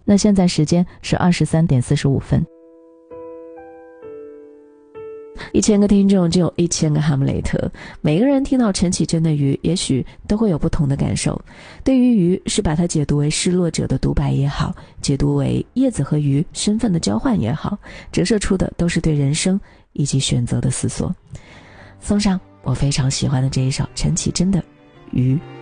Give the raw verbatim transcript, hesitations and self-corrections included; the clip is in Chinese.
那现在时间是二十三点四十五分。一千个听众就有一千个哈姆雷特，每个人听到陈绮贞的鱼也许都会有不同的感受。对于鱼，是把它解读为失落者的独白也好，解读为叶子和鱼身份的交换也好，折射出的都是对人生以及选择的思索。送上我非常喜欢的这一首陈绮贞的鱼。